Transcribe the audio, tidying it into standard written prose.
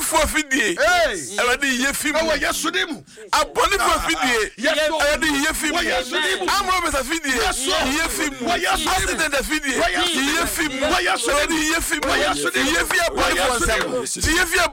abɔnefoɔ fidie awurade yɛ fi mu abɔnefoɔ fidie awurade yɛ fi mu amrobesa fidie yɛ fi mu accident fidie yɛ fi mu awurade yɛ fi mu yɛ fi abɔnefoɔ nsɛm yɛ fi